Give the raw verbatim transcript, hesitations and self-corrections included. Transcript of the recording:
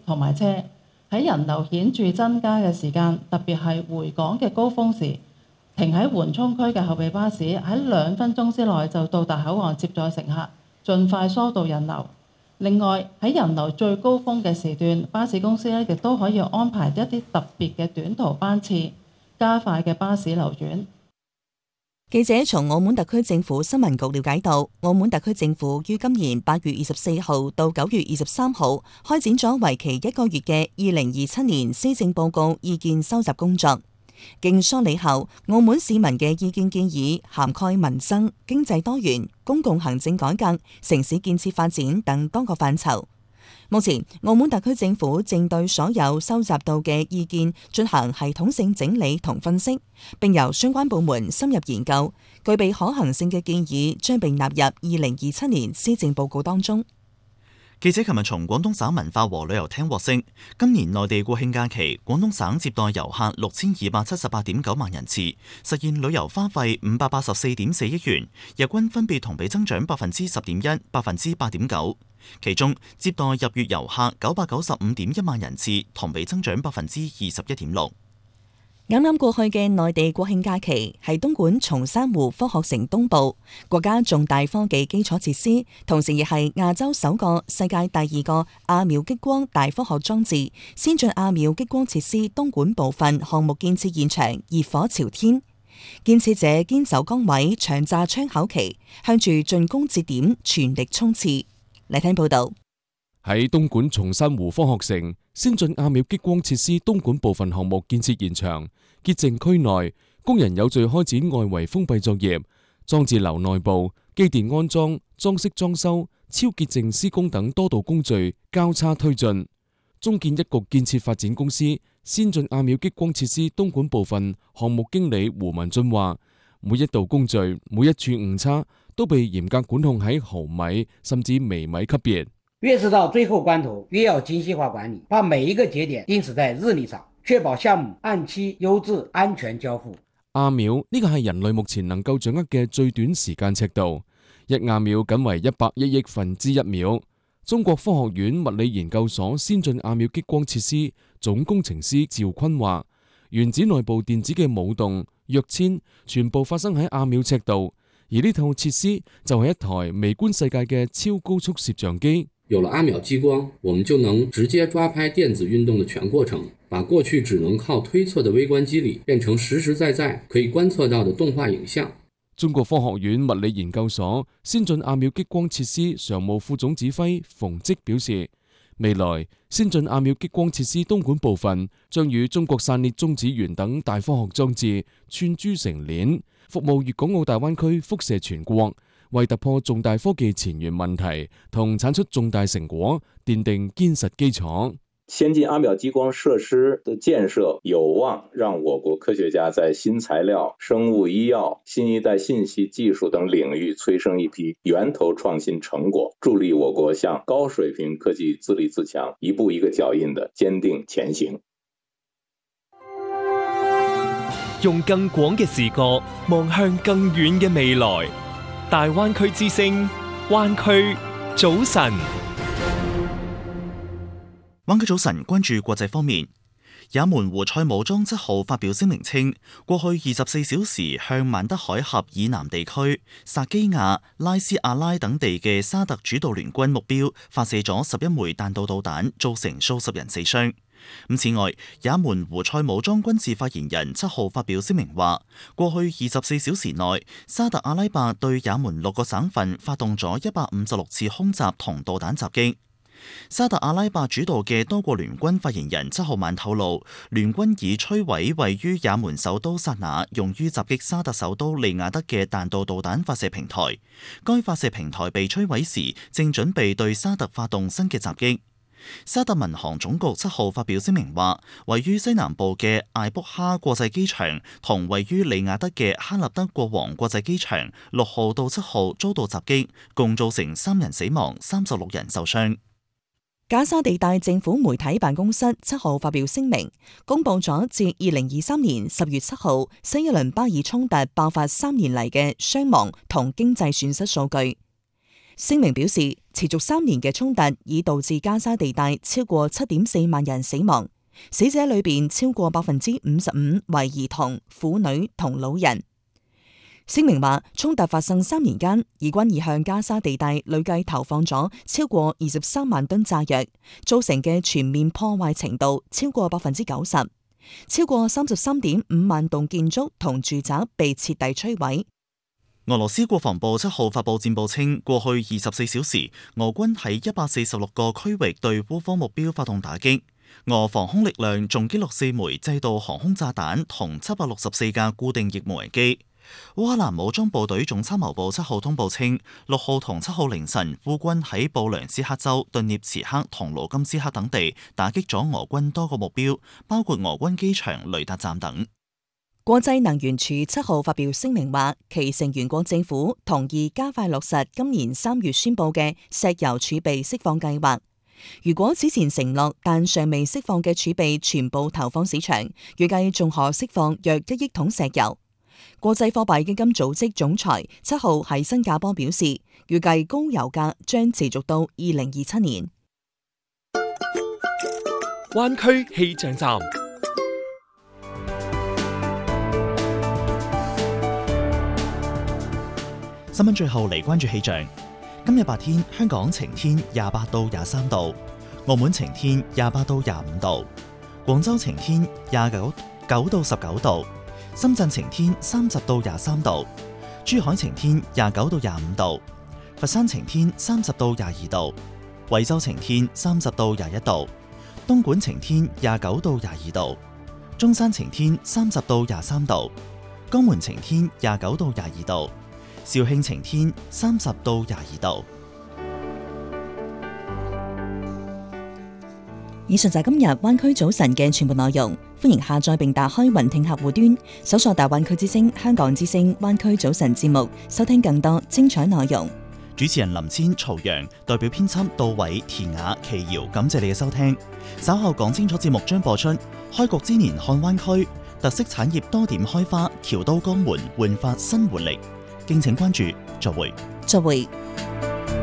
同埋車。喺人流顯著增加嘅時間，特別係回港嘅高峰時，停喺緩衝區嘅後備巴士喺兩分鐘之內就到達口岸接載乘客，盡快疏導人流。另外喺人流最高峰嘅時段，巴士公司咧亦都可以安排一啲特別嘅短途班次，加快嘅巴士流轉。 記者從澳門特區政府新聞局了解到，澳門特區政府於今年八月二十四號到九月二十三號開展咗為期一個月嘅二零二七年施政報告意見收集工作。經梳理後，澳門市民嘅意見建議涵蓋民生、經濟多元、公共行政改革、城市建設發展等多個範疇。目前，澳門特區政府正對所有收集到嘅意見進行系統性整理同分析，並由相關部門深入研究，具備可行性嘅建議將被納入二零二七年施政報告當中。 記者琴日從廣東省文化和旅遊廳獲悉，今年內地國慶假期，廣東省接待遊客六千二百七十八點九萬人次，實現旅遊花費五百八十四點四億元，日均分別同比增長百分之十點一、百分之八點九。其中接待入粵遊客九百九十五點一萬人次，同比增長百分之二十一點六。 啱啱過去嘅內地國慶假期係東莞松山湖科學城東部國家重大科技基礎設施，同時亦係亞洲首個、世界第二個亞秒激光大科學裝置。先進亞秒激光設施東莞部分項目建設現場熱火朝天，建設者堅守崗位，長揸槍口旗，向住進攻節點全力衝刺。嚟聽報道。 喺東莞松山湖科學城先進亞秒激光設施東莞部分項目建設現場潔淨區內，工人有序開展外圍封閉作業，裝置樓內部、機電安裝、裝飾裝修、超潔淨施工等多道工序交叉推進。中建一局建設發展公司先進亞秒激光設施東莞部分項目經理胡文俊話，每一道工序、每一處誤差都被嚴格管控喺毫米甚至微米級別。 越是到最後關頭，越要精細化管理，把每一個節點定死在日曆上，確保項目按期、優質、安全交付。 亞秒呢個係人類目前能夠掌握嘅最短時間尺度，一亞秒僅為一百一億分之一秒。中國科學院物理研究所先進亞秒激光設施總工程師趙坤話，原子內部電子嘅舞動、躍遷全部發生喺亞秒尺度，而呢套設施就係一台微觀世界嘅超高速攝像機。 有了亞秒激光，我們就能直接抓拍電子運動的全過程，把過去只能靠推測的微觀機理變成實實在在可以觀測到的動畫影像。 中國科學院物理研究所先進亞秒激光設施常務副總指揮馮積表示，未來先進亞秒激光設施東莞部分將與中國散裂中子源等大科學裝置串珠成鏈，服務粵港澳大灣區輻射全國，為突破重大科技前沿問題同產出重大成果奠定堅實基礎。 先進亞秒激光設施的建設有望讓我國科學家在新材料、生物醫藥、新一代信息技術等領域催生一批源頭創新成果，助力我國向高水平科技自立自強一步一個腳印的堅定前行。 用更廣嘅視角望向更遠嘅未來。大灣區之聲，灣區早晨。 灣區早晨，關注國際方面，也門胡塞武裝七號發表聲明稱，過去二十四小時向曼德海峽以南地區、薩基亞、拉斯阿拉等地嘅沙特主導聯軍目標發射咗十一枚彈道導彈，造成數十人死傷。咁此外，也門胡塞武裝軍事發言人七號發表聲明話，過去二十四小時內，沙特阿拉伯對也門六個省份發動咗一百五十六次空襲同導彈襲擊。沙特阿拉伯主導嘅多國聯軍發言人七號晚透露，聯軍已摧毀位於也門首都薩那用於襲擊沙特首都利雅得嘅彈道導彈發射平台。該發射平台被摧毀時，正準備對沙特發動新嘅襲擊。沙特民航總局七號發表聲明話，位於西南部嘅艾卜哈國際機場同位於利雅得嘅哈立德國王國際機場六號到七號遭到襲擊，共造成三人死亡、三十六人受傷。 加沙地帶政府媒體辦公室七號發表聲明，公布咗自二零二三年十月七號新一輪巴以衝突爆發三年嚟嘅傷亡同經濟損失數據。 聲明表示，持續三年嘅衝突已導致加沙地帶超過七點四萬人死亡，死者裏邊超過百分之五十五為兒童、婦女同老人。聲明話，衝突發生三年間，以軍已向加沙地帶累計投放咗超過二十三萬噸炸藥，造成嘅全面破壞程度超過百分之九十，超過三十三點五萬棟建築同住宅被徹底摧毀。 俄羅斯國防部七號發佈戰報稱，過去二十四小時，俄軍喺一百四十六個區域對烏方目標發動打擊。俄防空力量仲擊落四枚制導航空炸彈同七百六十四架固定翼無人機。烏克蘭武裝部隊總參謀部七號通報稱，六號同七號凌晨，烏軍喺布良斯克州、頓涅茨克同盧甘斯克等地打擊咗俄軍多個目標，包括俄軍機場、雷達站等。 國際能源署七號發表聲明話，其成員國政府同意加快落實今年三月宣布嘅石油儲備釋放計劃。如果之前承諾但尚未釋放嘅儲備全部投放市場，預計仲可釋放約一億桶石油。國際貨幣基金組織總裁七號喺新加坡表示，預計高油價將持續到二零二七年。 灣區氣象站。 新聞最後嚟關注氣象。今日白天香港晴天，廿八到廿三度；澳門晴天，廿八到廿五度；廣州晴天，廿九九到十九度；深圳晴天，三十到廿三度；珠海晴天，廿九到廿五度；佛山晴天，三十到廿二度；惠州晴天，三十到廿一度；東莞晴天，廿九到廿二度；中山晴天，三十到廿三度；江門晴天，廿九到廿二度；肇慶晴天，三十到廿二度。 以上就係今日灣區早晨嘅全部內容。歡迎下載並打開雲聽客戶端，搜索大灣區之聲、香港之聲、灣區早晨節目，收聽更多精彩內容。 主持人林千、曹陽，代表編輯杜偉、田雅、奇瑤，感謝你嘅收聽。稍後講清楚節目將播出。開局之年看灣區，特色產業多點開花，僑都江門煥發新活力。敬請關注，再會。 再會。